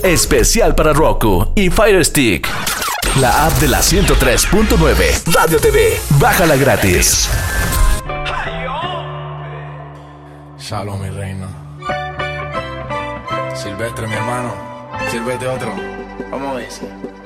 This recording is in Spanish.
Especial para Roku y Fire Stick. La app de la 103.9 Radio TV. Bájala gratis. Shalom, mi reina. Silvestre, mi hermano. Sírvete otro. ¿Cómo es?